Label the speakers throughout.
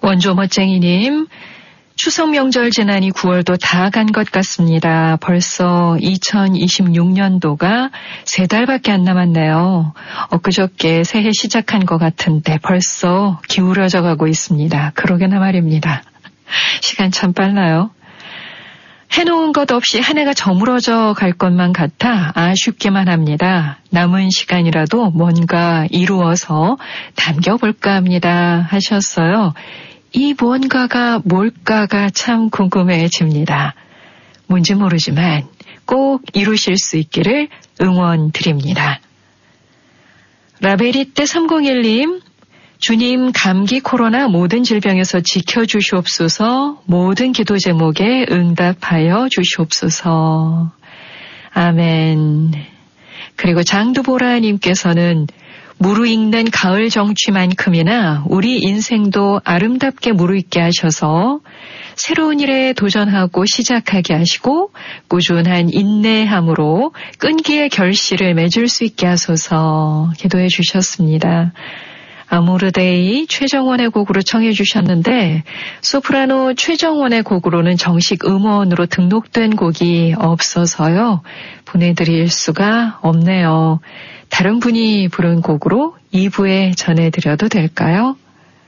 Speaker 1: 원조 멋쟁이님, 추석 명절 지나니 9월도 다 간 것 같습니다. 벌써 2026년도가 3달밖에 안 남았네요. 엊그저께 새해 시작한 것 같은데 벌써 기울어져 가고 있습니다. 그러게나 말입니다. 시간 참 빨라요. 해놓은 것 없이 한 해가 저물어져 갈 것만 같아 아쉽기만 합니다. 남은 시간이라도 뭔가 이루어서 남겨볼까 합니다. 하셨어요. 이 뭔가가 뭘까가 참 궁금해집니다. 뭔지 모르지만 꼭 이루실 수 있기를 응원드립니다. 라베리떼 301님, 주님 감기 코로나 모든 질병에서 지켜주시옵소서, 모든 기도 제목에 응답하여 주시옵소서. 아멘. 그리고 장두보라님께서는 무르익는 가을 정취만큼이나 우리 인생도 아름답게 무르익게 하셔서 새로운 일에 도전하고 시작하게 하시고 꾸준한 인내함으로 끈기의 결실을 맺을 수 있게 하소서 기도해 주셨습니다. 아모르데이 최정원의 곡으로 청해 주셨는데 소프라노 최정원의 곡으로는 정식 음원으로 등록된 곡이 없어서요. 보내드릴 수가 없네요. 다른 분이 부른 곡으로 2부에 전해드려도 될까요?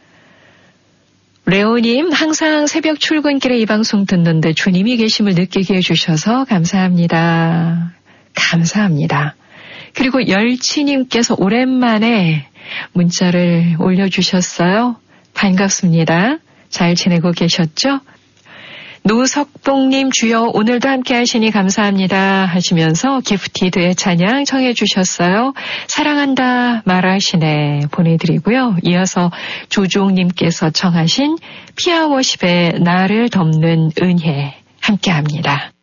Speaker 1: 레오님, 항상 새벽 출근길에 이 방송 듣는데 주님이 계심을 느끼게 해주셔서 감사합니다. 감사합니다. 그리고 열치님께서 오랜만에 문자를 올려주셨어요. 반갑습니다. 잘 지내고 계셨죠? 노석봉님, 주여 오늘도 함께 하시니 감사합니다 하시면서 기프티드의 찬양 청해 주셨어요. 사랑한다 말하시네 보내드리고요. 이어서 조종님께서 청하신 피아워십의 나를 덮는 은혜 함께합니다.